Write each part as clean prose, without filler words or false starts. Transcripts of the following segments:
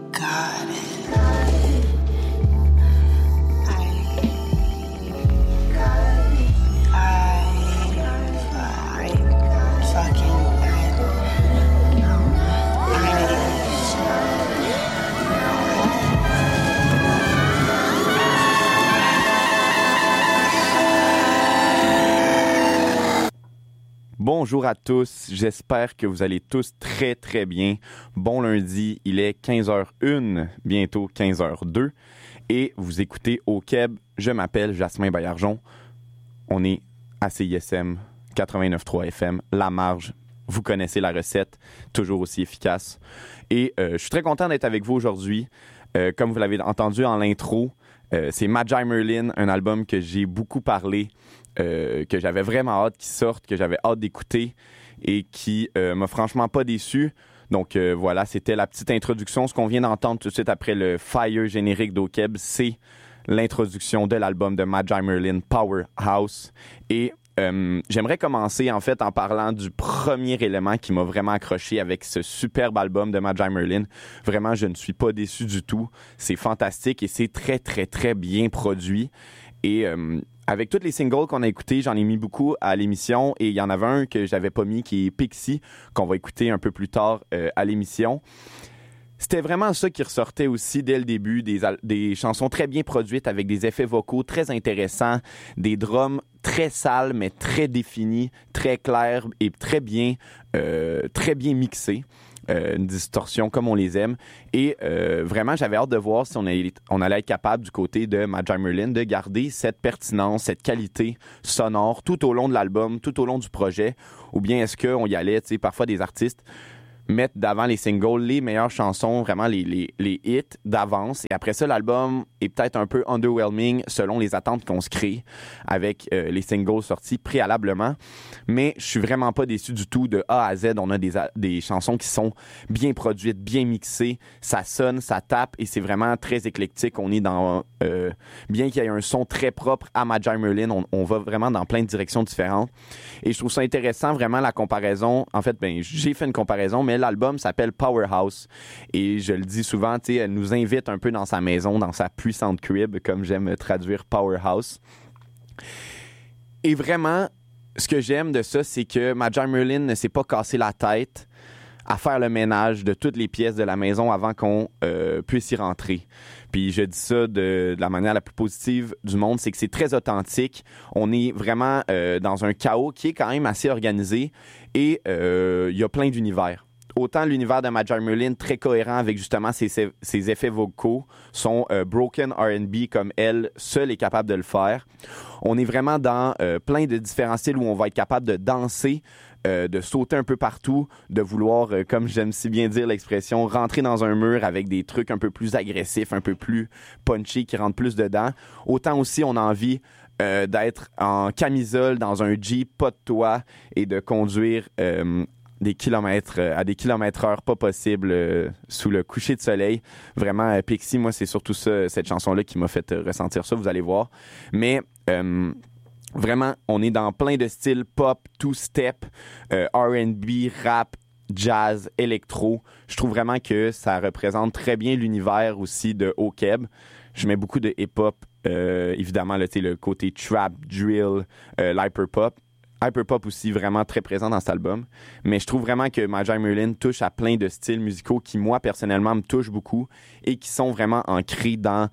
got it. Bonjour à tous, j'espère que vous allez tous très très bien. Bon lundi, il est 15h01, bientôt 15h02 et vous écoutez au Québec. Je m'appelle Jasmin Baillargeon. On est à CISM 89.3 FM, La Marge. Vous connaissez la recette, toujours aussi efficace. Et je suis très content d'être avec vous aujourd'hui. Comme vous l'avez entendu en l'intro, c'est Magi Merlin, un album que j'ai beaucoup parlé, que j'avais vraiment hâte qu'il sorte, que j'avais hâte d'écouter et qui m'a franchement pas déçu. Donc voilà, c'était la petite introduction. Ce qu'on vient d'entendre tout de suite après le Fire générique d'Okeb, c'est l'introduction de l'album de Magi Merlin, Powerhouse. Et j'aimerais commencer en fait en parlant du premier élément qui m'a vraiment accroché avec ce superbe album de Magi Merlin. Vraiment, je ne suis pas déçu du tout. C'est fantastique et c'est très, très, très bien produit. Et avec tous les singles qu'on a écoutés, j'en ai mis beaucoup à l'émission et il y en avait un que j'avais pas mis qui est Pixie, qu'on va écouter un peu plus tard à l'émission. C'était vraiment ça qui ressortait aussi dès le début, des chansons très bien produites avec des effets vocaux très intéressants, des drums très sales mais très définis, très clairs et très bien mixés. Une distorsion comme on les aime. Et vraiment, j'avais hâte de voir si on allait être capable du côté de Magi Merlin de garder cette pertinence, cette qualité sonore tout au long de l'album, tout au long du projet, ou bien est-ce qu'on y allait, tu sais, parfois des artistes mettre d'avant les singles, les meilleures chansons, vraiment les hits d'avance. Et après ça, l'album est peut-être un peu underwhelming selon les attentes qu'on se crée avec les singles sortis préalablement. Mais je suis vraiment pas déçu du tout. De A à Z, on a des chansons qui sont bien produites, bien mixées. Ça sonne, ça tape et c'est vraiment très éclectique. On est dans... bien qu'il y ait un son très propre à Magi Merlin, on va vraiment dans plein de directions différentes. Et je trouve ça intéressant, vraiment, la comparaison. En fait, j'ai fait une comparaison, mais l'album s'appelle Powerhouse. Et je le dis souvent, tu sais, elle nous invite un peu dans sa maison, dans sa puissante crib, comme j'aime traduire Powerhouse. Et vraiment, ce que j'aime de ça, c'est que Magi Merlin ne s'est pas cassé la tête à faire le ménage de toutes les pièces de la maison avant qu'on puisse y rentrer. Puis je dis ça de la manière la plus positive du monde, c'est que c'est très authentique. On est vraiment dans un chaos qui est quand même assez organisé et il y a plein d'univers. Autant l'univers de Magi Merlin, très cohérent avec justement ses effets vocaux, son broken R&B comme elle seule est capable de le faire. On est vraiment dans plein de différents styles où on va être capable de danser, de sauter un peu partout, de vouloir, comme j'aime si bien dire l'expression, rentrer dans un mur avec des trucs un peu plus agressifs, un peu plus punchy, qui rentrent plus dedans. Autant aussi, on a envie d'être en camisole dans un Jeep, pas de toit, et de conduire des kilomètres à des kilomètres heure pas possible sous le coucher de soleil. Vraiment, Pixie, moi, c'est surtout ça, cette chanson-là qui m'a fait ressentir ça, vous allez voir. Mais vraiment, on est dans plein de styles pop, two-step, R&B, rap, jazz, électro. Je trouve vraiment que ça représente très bien l'univers aussi de Okeb. Je mets beaucoup de hip-hop, évidemment, là, le côté trap, drill, l'hyperpop. Hyperpop aussi vraiment très présent dans cet album. Mais je trouve vraiment que Magi Merlin touche à plein de styles musicaux qui, moi, personnellement, me touchent beaucoup et qui sont vraiment ancrés dans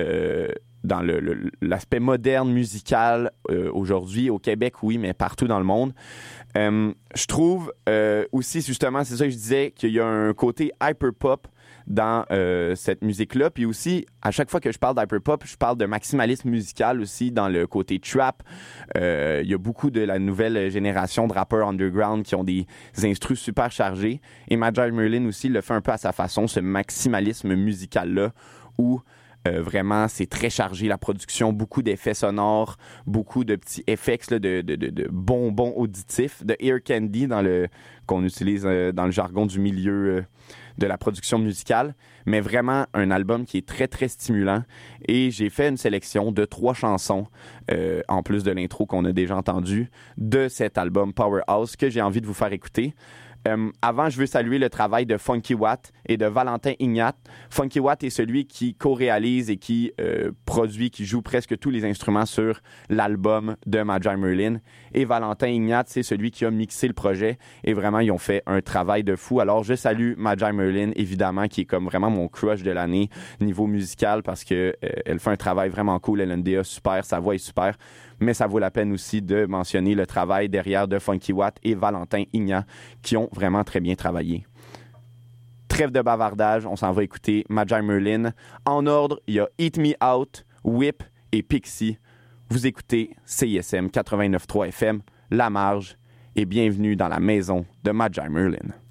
l'aspect moderne musical aujourd'hui, au Québec, oui, mais partout dans le monde. Je trouve aussi, justement, c'est ça que je disais, qu'il y a un côté hyperpop dans cette musique-là. Puis aussi, à chaque fois que je parle d'hyperpop, je parle de maximalisme musical aussi dans le côté trap. Il y a beaucoup de la nouvelle génération de rappeurs underground qui ont des instrus super chargés. Et Magi Merlin aussi le fait un peu à sa façon, ce maximalisme musical-là, où vraiment, c'est très chargé, la production, beaucoup d'effets sonores, beaucoup de petits effets là, de bonbons auditifs, de ear candy qu'on utilise dans le jargon du milieu de la production musicale, mais vraiment un album qui est très, très stimulant. Et j'ai fait une sélection de 3 chansons, en plus de l'intro qu'on a déjà entendu, de cet album Powerhouse que j'ai envie de vous faire écouter. Avant, je veux saluer le travail de Funky Watt et de Valentin Ignat. Funky Watt est celui qui co-réalise et qui produit, qui joue presque tous les instruments sur l'album de Magi Merlin. Et Valentin Ignat, c'est celui qui a mixé le projet. Et vraiment, ils ont fait un travail de fou. Alors, je salue Magi Merlin, évidemment, qui est comme vraiment mon crush de l'année niveau musical parce que elle fait un travail vraiment cool. Elle a une DA super, sa voix est super. Mais ça vaut la peine aussi de mentionner le travail derrière de Funky Watt et Valentin Ignat qui ont vraiment très bien travaillé. Trêve de bavardage, on s'en va écouter Magi Merlin. En ordre, il y a Eat Me Out, Whip et Pixie. Vous écoutez CISM 89.3 FM, La Marge, et bienvenue dans la maison de Magi Merlin.